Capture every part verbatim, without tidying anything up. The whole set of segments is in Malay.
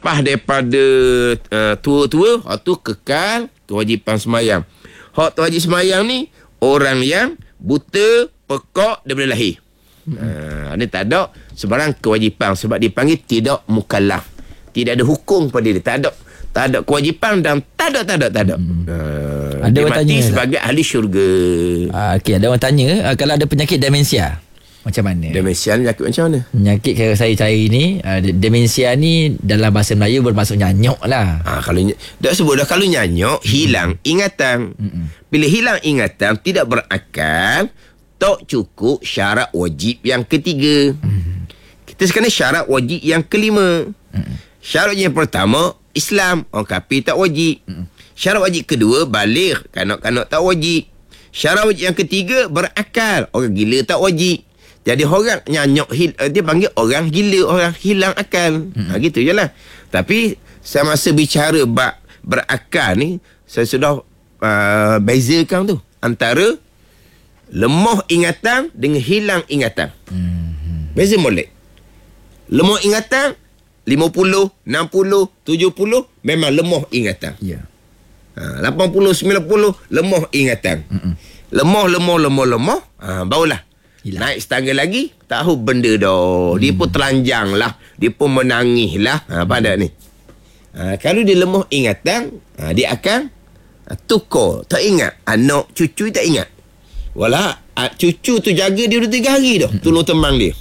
lepas daripada uh, tua-tua, hak tu kekal kewajipan semayang. Hak tu wajib semayang ni orang yang buta, pekak daripada lahir. Hmm. Uh, ni tak ada sebarang kewajipan sebab dipanggil tidak mukallaf. Tidak ada hukum pada dia, tak ada tak ada kewajipan dan tak ada tak ada tak ada. Hmm. Uh, ada dia orang mati tanya sebagai ahli syurga. Uh, okey, ada orang tanya uh, kalau ada penyakit demensia macam mana? Demensia ni penyakit macam mana? Penyakit kalau saya cari ni uh, demensia ni dalam bahasa Melayu bermaksud nyanyuk lah. Ah, kalau ny- dah sebut dah kalau nyanyuk hilang hmm. ingatan. Hmm. Bila hilang ingatan tidak berakal, tak cukup syarat wajib yang ketiga. Hmm. Kita sekarang syarat wajib yang kelima. Hmm. Syarat yang pertama Islam, orang kafir tak wajib. Hmm. Syarat wajib kedua baligh, kanak-kanak tak wajib. Syarat wajib yang ketiga berakal, orang gila tak wajib. Jadi orang nyanyuk hil- dia panggil orang gila, orang hilang akal. Hmm. Ha, gitu je lah. Tapi saya masa bicara bab berakal ni, saya sudah uh, bezakan tu antara lemah ingatan dengan hilang ingatan. Hmm. Beza molek. Lemah ingatan lima puluh, enam puluh, tujuh puluh memang lemah ingatan. Ya. Yeah. Ha, lapan puluh, sembilan puluh lemah ingatan. Mm-mm. Lemah, lemah, lemah, lemah. Ha, barulah hilang. Naik setangga lagi, tahu benda dah. Hmm. Dia pun telanjang lah. Dia pun menangis lah. Ha, pada hmm. ni. Ha, kalau dia lemah ingatan, ha, dia akan ha, tukar. Tak ingat. Anak, cucu tak ingat. Walah, ha, cucu tu jaga dia dua tiga hari dah. Hmm. Tolong teman dia.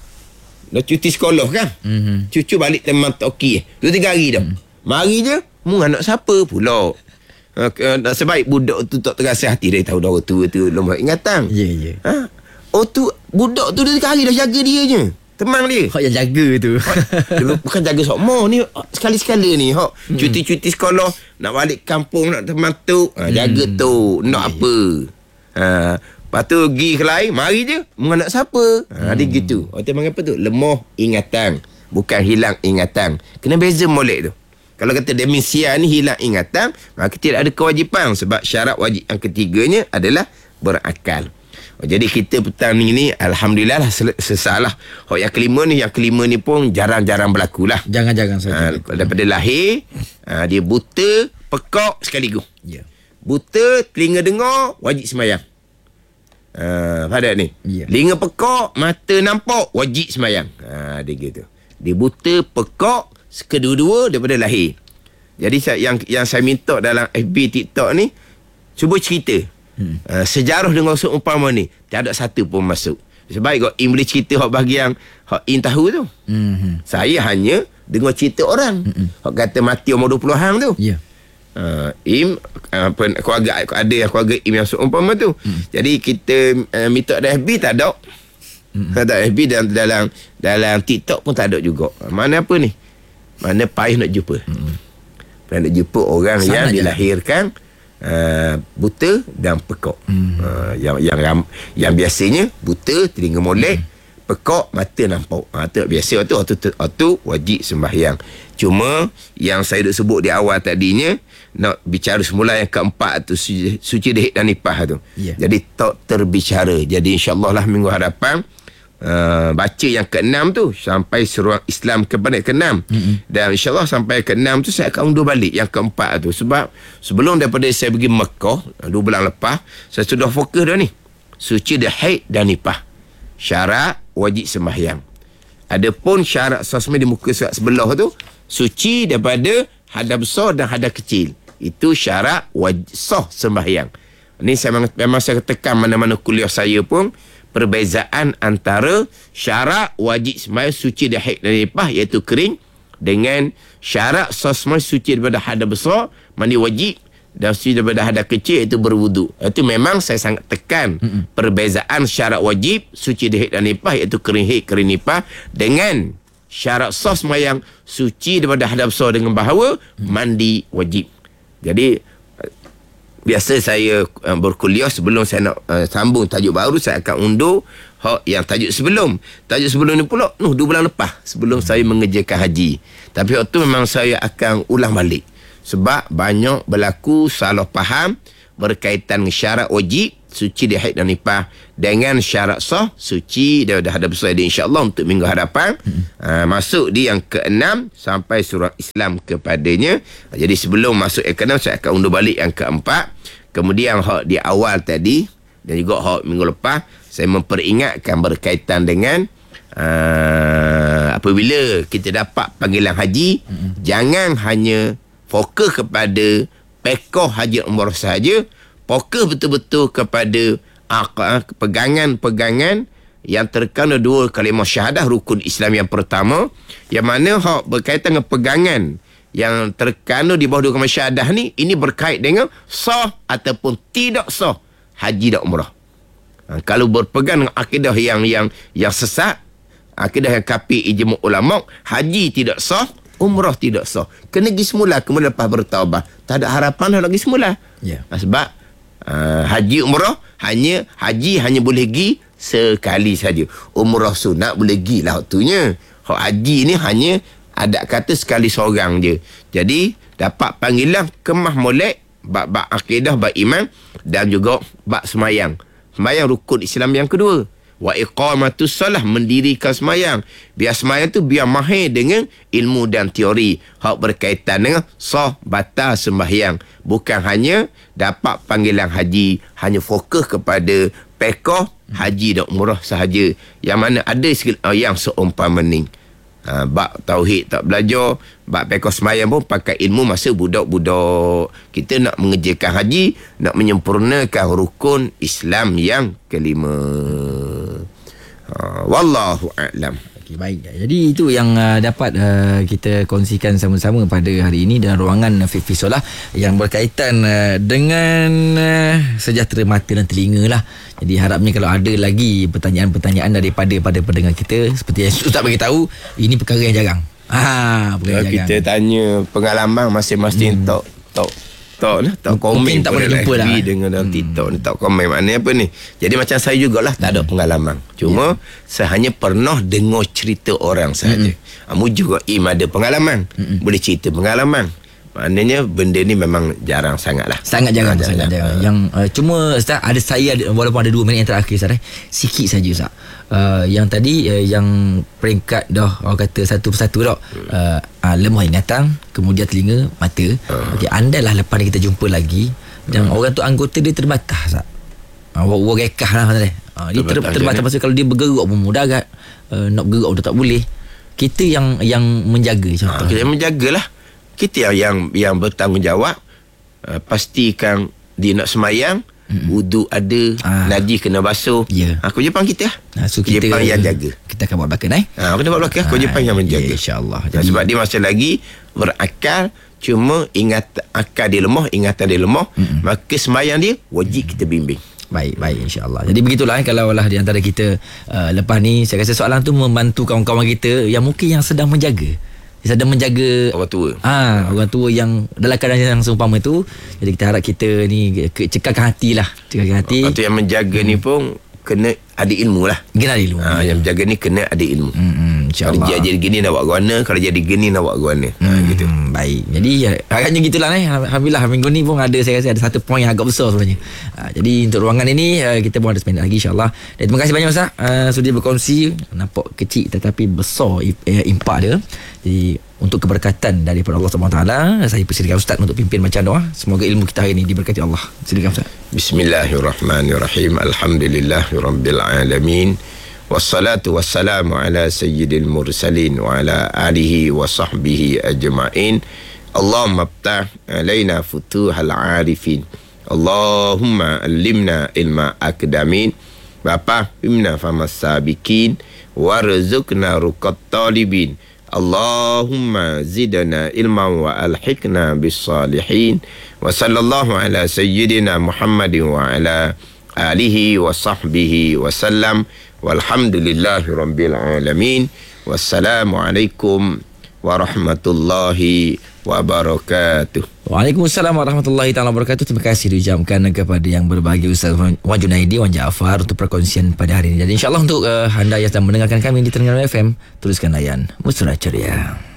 Dah cuti sekolah kan. Hmm. Cucu balik teman tak okey. Dua tiga hari dah. Hmm. Mari je. Mu anak siapa pula? Ha, uh, sebaik budak tu tak terasa hati. Dia tahu dah tu, tu lemah ingatan. Ya, yeah, ya. Yeah. Ha? Oh tu budak tu dia sekali dah jaga dia je. Temang dia. Hak yang jaga tu. Hak, bukan jaga sokmo ni sekali-sekala ni. Hak hmm. cuti-cuti sekolah nak balik kampung nak teman tu, ha, jaga hmm. tu nak yeah. apa. Ha, lepas tu pergi ke lain, mari je. Mu anak siapa? Ha, hmm. dia gitu. Orang temang apa tu? Lemah ingatan, bukan hilang ingatan. Kena beza molek tu. Kalau kata demensia ni hilang ingatan, maka tidak ada kewajipan sebab syarat wajib yang ketiganya adalah berakal. Jadi kita petang ni, ni Alhamdulillah lah sesalah. Hak yang kelima ni, yang kelima ni pun jarang-jarang berlaku lah. Jangan-jangan saja. Ha, daripada lahir, ha, dia buta, pekak sekaligus. Ya. Buta, telinga dengar, wajib semayang. Ha, pada ni. Ya. Telinga pekak, mata nampak, wajib semayang. Ha, dia gitu. Dia buta, pekak, kedua-dua daripada lahir. Jadi yang yang saya minta dalam F B, TikTok ni, cuba cerita. Hmm. Uh, sejarah dengan seumpama ni tiada satu pun masuk. Sebaik kau Im boleh cerita hak bahagian hak In tahu tu. Hmm. Saya hanya dengar cerita orang. Hmm. Hak kata mati umur dua puluh hang tu. Ya. Yeah. Uh, Im uh, keluarga ada yang keluarga Im yang seumpama tu. Hmm. Jadi kita uh, minta ada F B tak ada. Hmm. Tak ada F B dalam dalam dalam TikTok pun tak ada juga. Mana apa ni? Mana payah nak jumpa. Hmm. Payah nak jumpa orang Sangat yang je. dilahirkan Uh, buta dan pekak. Hmm. Uh, yang yang yang biasanya buta, telinga molek, hmm. pekak, mata nampak. Ah uh, tu biasa tu tu tu wajib sembahyang. Cuma yang saya dah sebut di awal tadinya, nak bicara semula yang keempat tu suci, suci dahik dan nipah tu. Yeah. Jadi tak terbicara. Jadi insya-Allah lah minggu hadapan Uh, baca yang keenam tu sampai seruan Islam kepada keenam. Mm-hmm. Dan insyaAllah sampai keenam tu saya akan undur balik yang keempat tu. Sebab sebelum daripada saya pergi Mekah dua bulan lepas, saya sudah fokus dah ni. Suci dah haid dan nipah. Syarat wajib sembahyang. Adapun syarat sosmed di muka surat sebelah tu, suci daripada hadas besar dan hadas kecil. Itu syarat wajib sah sembahyang. Ni saya memang, memang saya tekan mana-mana kuliah saya pun, perbezaan antara syarat wajib sembahyang suci dan haid dan nipah iaitu kering dengan syarat sosmed suci daripada hadas besar mandi wajib dan suci daripada hadas kecil iaitu berwuduk. Itu memang saya sangat tekan mm-mm. perbezaan syarat wajib suci dan haid dan nipah iaitu kering haid kering nipah dengan syarat sah sembahyang suci daripada hadas besar dengan bahawa mm. mandi wajib. Jadi biasa saya uh, berkuliah sebelum saya nak uh, sambung tajuk baru, saya akan undur hak yang tajuk sebelum. Tajuk sebelum ni pula noh dua bulan lepas sebelum hmm. saya mengerjakan haji. Tapi waktu memang saya akan ulang balik sebab banyak berlaku salah faham berkaitan dengan syarat wajib suci dia haid dan nifas dengan syarat sah suci dia dah ada besar dia insya-Allah untuk minggu hadapan. Hmm. Uh, masuk di yang keenam sampai surah Islam kepadanya. Jadi sebelum masuk yang keenam saya akan undur balik yang keempat. Kemudian hak di awal tadi dan juga hak minggu lepas saya memperingatkan berkaitan dengan uh, apabila kita dapat panggilan haji, hmm. jangan hanya fokus kepada pekoh haji umrah sahaja, fokus betul-betul kepada uh, pegangan-pegangan yang terkandung dua kalimah syahadah rukun Islam yang pertama, yang mana hak berkaitan dengan pegangan yang terkandung di bawah dua kalimah syahadah ni, ini berkait dengan sah ataupun tidak sah haji dan umrah. Ha, kalau berpegang dengan akidah yang yang yang sesat, akidah yang kafir ijma' ulama, haji tidak sah, umrah tidak sah. Kena pergi semula, kemudian lepas bertaubat. Tak ada harapan nak pergi semula. Yeah. Sebab uh, haji umrah hanya haji hanya boleh pergi sekali saja. Umrah sunat boleh pergi lah waktunya. Hak haji ni hanya ada kata sekali seorang je. Jadi dapat panggilan kemah molek bab-bab akidah, bab iman dan juga bab semayang. Semayang rukun Islam yang kedua. Wa iqamatus salah, mendirikan semayang. Biar semayang tu biar mahir dengan ilmu dan teori hak berkaitan dengan sah batal sembahyang. Bukan hanya dapat panggilan haji, hanya fokus kepada pekoh haji dan umrah sahaja. Yang mana ada yang seumpama ni. Ha, bab tauhid tak belajar, bab pekoh semayang pun pakai ilmu masa budak-budak. Kita nak mengerjakan haji, nak menyempurnakan rukun Islam yang kelima. Ha, wallahu a'lam. Okey, baik. Jadi itu yang uh, dapat uh, kita kongsikan sama-sama pada hari ini dalam ruangan Fiqh Solah yang berkaitan uh, dengan uh, sejahtera mata dan telinga lah. Jadi harapnya kalau ada lagi pertanyaan-pertanyaan daripada pada pendengar kita, seperti yang Ustaz bagi tahu, ini perkara yang jarang. Ha, perkara yang kita jarang. Tanya pengalaman masing-masing hmm. tok tok tok lah, tok komen tak boleh jumpa lah dengan dalam hmm. TikTok ni, tok komen maknanya apa ni. Jadi macam saya jugalah tak ada pengalaman. Cuma yeah. saya hanya pernah dengar cerita orang sahaja. Hmm. Amu juga im ada pengalaman. Hmm. Boleh cerita pengalaman. Maknanya benda ni memang jarang sangat lah. Sangat jarang, ha, sangat jarang. Yang uh, cuma Ustaz, ada saya ada, walaupun ada dua minit yang terakhir Ustaz, eh, sikit saja Ustaz. Uh, yang tadi uh, yang peringkat dah orang kata satu persatu dah. Uh, uh, lemah ingatan, kemudian telinga, mata. Uh. Okey, andailah lepas ni kita jumpa lagi dan uh. orang tu anggota dia terbatas Ustaz. Uh, orang rekah lah Ustaz. Uh, dia ter, terbatas pasal kalau dia bergerak pun mudarat. Uh, nak bergerak dah tak boleh. Kita yang yang menjaga contoh. Uh, kita yang menjagalah. Kita yang yang bertanggungjawab, uh, pastikan dia nak semayang, hmm. wudu ada, ah. najis kena basuh. Yeah. Ha, kewajipan kita lah. Ha, so kita kewajipan yang jaga. Kita akan buat belakang eh. Ha, kena buat belakang, kewajipan ha, yang menjaga. Yeah, InsyaAllah. Jadi, sebab dia masih lagi berakal, cuma ingat akal dia lemah, ingatan dia lemah, hmm. maka semayang dia wajib kita bimbing. Baik, baik insya-Allah. Jadi begitulah eh, kalau lah di antara kita uh, lepas ni saya rasa soalan tu membantu kawan-kawan kita yang mungkin yang sedang menjaga. Sedang menjaga orang tua. Ah, ha, orang tua yang dalam keadaan yang seumpama tu. Jadi kita harap kita ni cekakkan hati lah. Cekakkan hati. Orang tu yang menjaga hmm. ni pun kena ada ilmu lah. Kena ada ilmu. Ha, yang menjaga ni kena ada ilmu. Hmm, InsyaAllah. Kalau jadi gini nak buat guana, kalau jadi gini nak buat guana. Ha, hmm, gitu. Baik. Jadi ya, agaknya gitulah eh. Alhamdulillah minggu ni pun ada, saya rasa ada satu poin yang agak besar sebenarnya. Ha, jadi untuk ruangan ini kita pun ada seminit lagi insya-Allah. Dan terima kasih banyak Ustaz uh, sudah berkongsi. Nampak kecil tetapi besar impak dia. Jadi untuk keberkatan daripada Allah Subhanahu Wa Taala, saya persilakan Ustaz untuk pimpin bacaan doa. Semoga ilmu kita hari ini diberkati Allah. Silakan Ustaz. Bismillahirrahmanirrahim. Alhamdulillahirabbil alamin. Wassalatu wassalamu ala sayyidil mursalin wa ala alihi wa sahbihi ajma'in. Allahumma iftah alaina futuhal arifin. Allahumma allimna ilma akdamin. Bapa imna famas sabiqin warzuqna ruqat talibin. Allahumma zidna ilman wa alhiqna bis salihin. Wa sallallahu ala sayyidina Muhammadin wa ala alihi wa sahbihi wa sallam. Walhamdulillahi rabbil alamin. Wassalamualaikum warahmatullahi wabarakatuh. Waalaikumsalam warahmatullahi taala wabarakatuh. Terima kasih diucapkan kepada yang berbahagia Ustaz Wan Junaidi, Wan Jaafar untuk perkongsian pada hari ini. Jadi insya-Allah untuk uh, anda yang sedang mendengarkan kami di Terengganu F M, tuliskan layan Musra Ceria.